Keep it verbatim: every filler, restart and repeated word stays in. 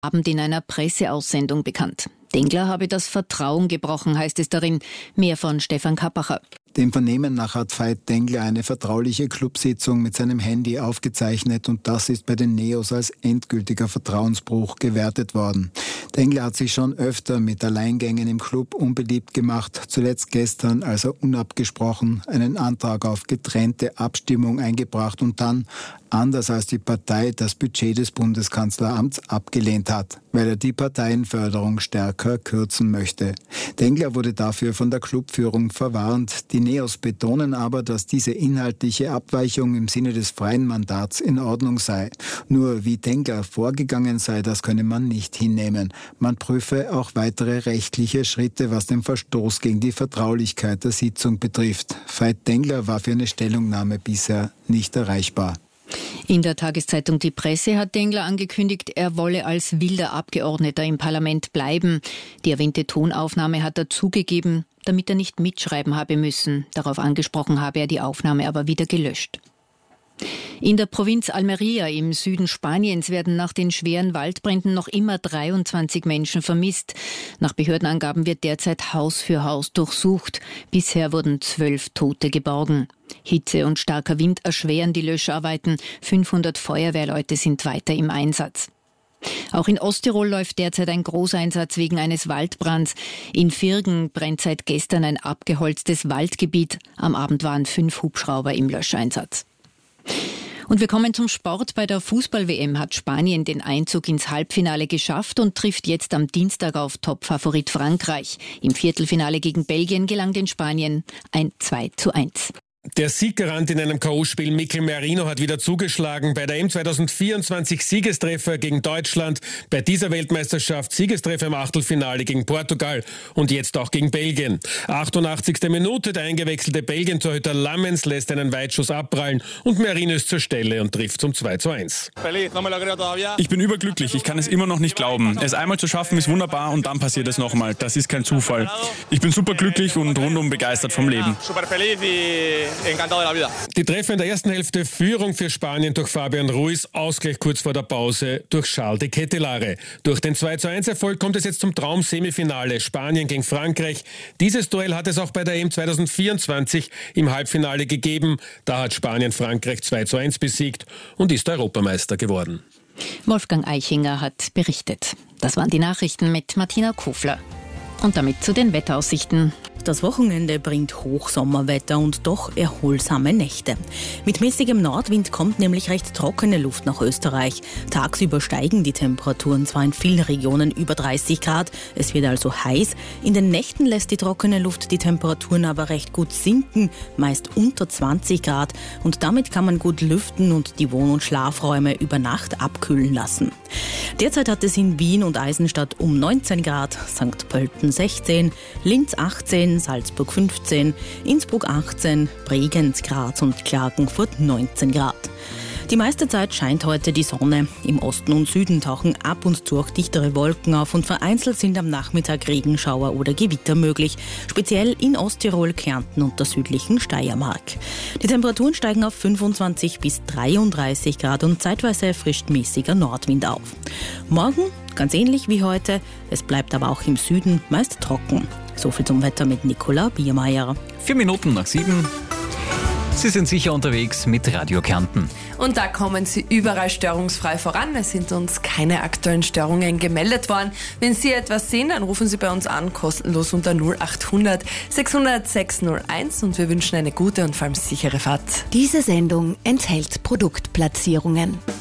Abend in einer Presseaussendung bekannt. Dengler habe das Vertrauen gebrochen, heißt es darin. Mehr von Stefan Kappacher. Dem Vernehmen nach hat Veit Dengler eine vertrauliche Clubsitzung mit seinem Handy aufgezeichnet und das ist bei den Neos als endgültiger Vertrauensbruch gewertet worden. Dengler hat sich schon öfter mit Alleingängen im Club unbeliebt gemacht, zuletzt gestern, als er unabgesprochen einen Antrag auf getrennte Abstimmung eingebracht und dann, anders als die Partei, das Budget des Bundeskanzleramts abgelehnt hat, weil er die Parteienförderung stärker kürzen möchte. Dengler wurde dafür von der Clubführung verwarnt. Die Neos betonen aber, dass diese inhaltliche Abweichung im Sinne des freien Mandats in Ordnung sei. Nur wie Dengler vorgegangen sei, das könne man nicht hinnehmen. Man prüfe auch weitere rechtliche Schritte, was den Verstoß gegen die Vertraulichkeit der Sitzung betrifft. Veit Dengler war für eine Stellungnahme bisher nicht erreichbar. In der Tageszeitung Die Presse hat Dengler angekündigt, er wolle als wilder Abgeordneter im Parlament bleiben. Die erwähnte Tonaufnahme hat er zugegeben, damit er nicht mitschreiben habe müssen. Darauf angesprochen habe er die Aufnahme aber wieder gelöscht. In der Provinz Almería im Süden Spaniens werden nach den schweren Waldbränden noch immer dreiundzwanzig Menschen vermisst. Nach Behördenangaben wird derzeit Haus für Haus durchsucht. Bisher wurden zwölf Tote geborgen. Hitze und starker Wind erschweren die Löscharbeiten. fünfhundert Feuerwehrleute sind weiter im Einsatz. Auch in Osttirol läuft derzeit ein Großeinsatz wegen eines Waldbrands. In Virgen brennt seit gestern ein abgeholztes Waldgebiet. Am Abend waren fünf Hubschrauber im Löscheinsatz. Und wir kommen zum Sport. Bei der Fußball-W M hat Spanien den Einzug ins Halbfinale geschafft und trifft jetzt am Dienstag auf Topfavorit Frankreich. Im Viertelfinale gegen Belgien gelang den Spaniern ein zwei zu eins. Der Sieggarant in einem K O-Spiel Mikel Merino hat wieder zugeschlagen. Bei der E M zweitausendvierundzwanzig Siegestreffer gegen Deutschland, bei dieser Weltmeisterschaft Siegestreffer im Achtelfinale gegen Portugal und jetzt auch gegen Belgien. achtundachtzigste Minute, der eingewechselte Belgien-Torhüter Lammens lässt einen Weitschuss abprallen und Merino ist zur Stelle und trifft zum zwei zu eins. Ich bin überglücklich, ich kann es immer noch nicht glauben. Es einmal zu schaffen ist wunderbar und dann passiert es nochmal. Das ist kein Zufall. Ich bin superglücklich und rundum begeistert vom Leben. Die Treffer in der ersten Hälfte, Führung für Spanien durch Fabian Ruiz, Ausgleich kurz vor der Pause durch Charles de Ketelaere. Durch den zwei zu eins Erfolg kommt es jetzt zum Traum-Semifinale, Spanien gegen Frankreich. Dieses Duell hat es auch bei der E M zweitausendvierundzwanzig im Halbfinale gegeben. Da hat Spanien Frankreich zwei zu eins besiegt und ist Europameister geworden. Wolfgang Eichinger hat berichtet. Das waren die Nachrichten mit Martina Kofler. Und damit zu den Wetteraussichten. Das Wochenende bringt Hochsommerwetter und doch erholsame Nächte. Mit mäßigem Nordwind kommt nämlich recht trockene Luft nach Österreich. Tagsüber steigen die Temperaturen zwar in vielen Regionen über dreißig Grad, es wird also heiß. In den Nächten lässt die trockene Luft die Temperaturen aber recht gut sinken, meist unter zwanzig Grad. Und damit kann man gut lüften und die Wohn- und Schlafräume über Nacht abkühlen lassen. Derzeit hat es in Wien und Eisenstadt um neunzehn Grad, Sankt Pölten sechzehn, Linz achtzehn, Salzburg fünfzehn, Innsbruck achtzehn, Bregenz, Graz und Klagenfurt neunzehn Grad. Die meiste Zeit scheint heute die Sonne. Im Osten und Süden tauchen ab und zu auch dichtere Wolken auf und vereinzelt sind am Nachmittag Regenschauer oder Gewitter möglich, speziell in Osttirol, Kärnten und der südlichen Steiermark. Die Temperaturen steigen auf fünfundzwanzig bis dreiunddreißig Grad und zeitweise erfrischt mäßiger Nordwind auf. Morgen ganz ähnlich wie heute, es bleibt aber auch im Süden meist trocken. Soviel zum Wetter mit Nicola Biermeier. Vier Minuten nach sieben. Sie sind sicher unterwegs mit Radio Kärnten. Und da kommen Sie überall störungsfrei voran. Es sind uns keine aktuellen Störungen gemeldet worden. Wenn Sie etwas sehen, dann rufen Sie bei uns an, kostenlos unter null achthundert sechshundert sechshunderteins und wir wünschen eine gute und vor allem sichere Fahrt. Diese Sendung enthält Produktplatzierungen.